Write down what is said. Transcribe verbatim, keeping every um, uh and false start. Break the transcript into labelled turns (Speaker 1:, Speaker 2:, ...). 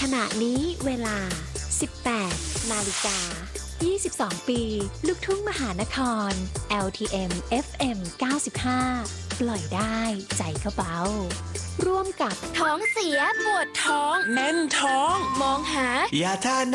Speaker 1: ขณะนี้เวลา สิบแปด นาฬิกา ยี่สิบสอง ปี ลูกทุ่งมหานคร แอล ที เอ็ม เอฟ เอ็ม เก้าสิบห้า ปล่อยได้ใจก็เบาร่วมกับ
Speaker 2: ท้องเสียปวดท้องแน่นท้องมองหายาทาน